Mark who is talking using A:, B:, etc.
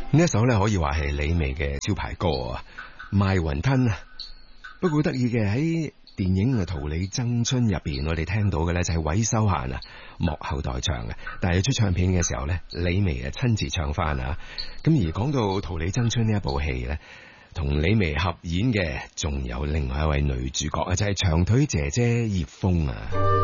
A: 呢一首咧可以話係李薇嘅招牌歌啊，賣雲吞啊。不過得意嘅喺電影嘅《桃李爭春》入邊，我哋聽到嘅咧就係韋修嫻啊幕後代唱嘅，但係出唱片嘅時候咧，李薇啊親自唱翻啊。咁而講到《桃李爭春》呢一部戲咧，同李薇合演嘅仲有另外一位女主角啊，就係長腿姐姐葉楓啊。